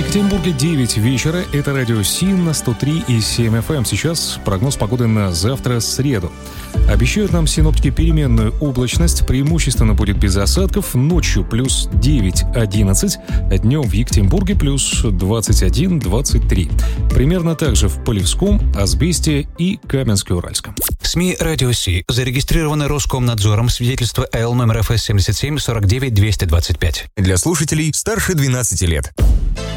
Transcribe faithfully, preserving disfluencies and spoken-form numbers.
Екатеринбурге девять вечера. Это радио СИН на сто три и семь эф эм. Сейчас прогноз погоды на завтра, среду. Обещают нам синоптики переменную облачность. Преимущественно будет без осадков. Ночью плюс девять-одиннадцать. Днем в Екатеринбурге плюс двадцать один двадцать три. Примерно так же в Полевском, Асбесте и Каменске-Уральском. СМИ «Радио Си» зарегистрированы Роскомнадзором. Свидетельство эл номер эф эс семьдесят семь сорок девять двести двадцать пять. Для слушателей старше двенадцати лет.